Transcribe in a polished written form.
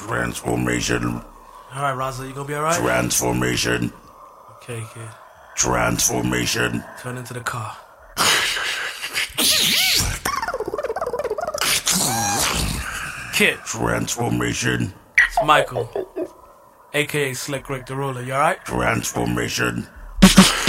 Transformation. Alright, Raza, you gonna be alright? Transformation. Okay, kid. Transformation. Turn into the car. Kid, Transformation. it's Michael, aka Slick Rick the Ruler. You alright? Transformation.